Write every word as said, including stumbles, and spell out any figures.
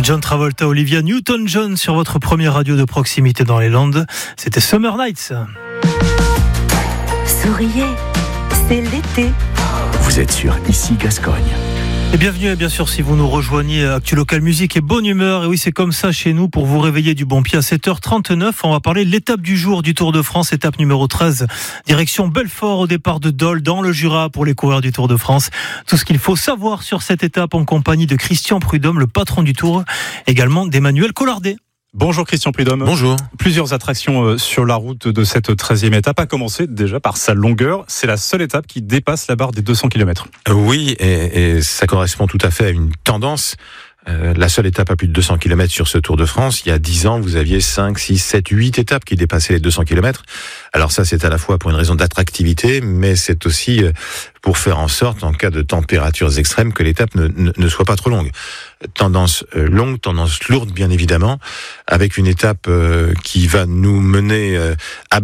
John Travolta, Olivia Newton-John sur votre première radio de proximité dans les Landes. C'était Summer Nights. Souriez, c'est l'été. Vous êtes sur Ici Gascogne. Et bienvenue, bien sûr, si vous nous rejoignez, Actu Local Musique et bonne humeur. Et oui, c'est comme ça chez nous pour vous réveiller du bon pied à sept heures trente-neuf. On va parler de l'étape du jour du Tour de France, étape numéro treize, direction Belfort au départ de Dole, dans le Jura, pour les coureurs du Tour de France. Tout ce qu'il faut savoir sur cette étape en compagnie de Christian Prudhomme, le patron du Tour, également d'Emmanuel Collardet. Bonjour Christian Prudhomme. Bonjour. Plusieurs attractions sur la route de cette treizième étape, à commencer déjà par sa longueur. C'est la seule étape qui dépasse la barre des deux cents kilomètres. Oui, et, et ça correspond tout à fait à une tendance. Euh, la seule étape à plus de deux cents kilomètres sur ce Tour de France. Il y a dix ans, vous aviez cinq, six, sept, huit étapes qui dépassaient les deux cents kilomètres. Alors ça, c'est à la fois pour une raison d'attractivité, mais c'est aussi pour faire en sorte, en cas de températures extrêmes, que l'étape ne, ne, ne soit pas trop longue. Tendance euh, longue, tendance lourde, bien évidemment, avec une étape euh, qui va nous mener euh, à